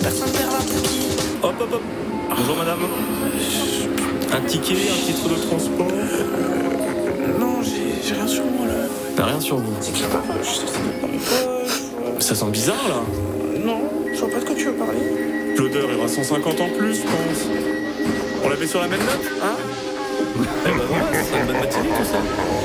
Personne ne perd là pour qui? Hop, hop, hop. Bonjour madame. Un ticket, un titre de transport. Non, j'ai rien sur moi là. T'as rien sur vous. C'est qui va pas? Je sais pas. Ça sent bizarre là. Non, je vois pas de quoi tu veux parler. L'odeur ira 150 en plus, je pense. On l'avait sur la même note, hein? Eh ben voilà, c'est une bonne matinée tout ça.